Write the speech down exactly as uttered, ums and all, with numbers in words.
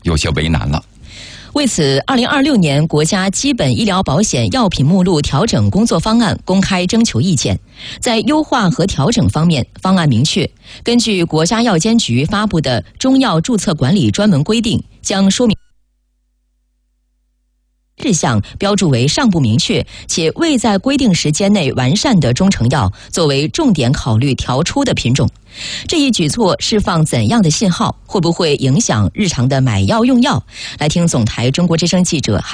有些为难了。 为此，二零二六年国家基本医疗保险药品目录调整工作方案公开征求意见。在优化和调整方面，方案明确，根据国家药监局发布的中药注册管理专门规定，将说明事项标注为尚不明确且未在规定时间内完善的中成药作为重点考虑调出的品种。这一举措释放怎样的信号？会不会影响日常的买药用药？来听总台中国之声记者